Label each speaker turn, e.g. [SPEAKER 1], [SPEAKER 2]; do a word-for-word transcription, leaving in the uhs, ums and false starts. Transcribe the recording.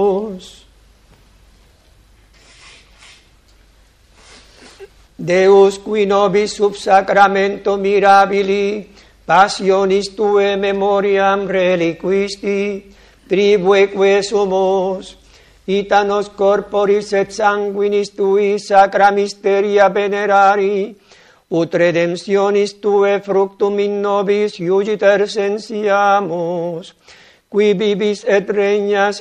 [SPEAKER 1] Deus qui nobis sub sacramento mirabili passionis Tue memoriam reliquisti tribueque sumus ita nos corporis et sanguinis Tui sacra mysteria venerari ut redemptionis Tue fructum in nobis iugiter sensiamus qui vivis et regnas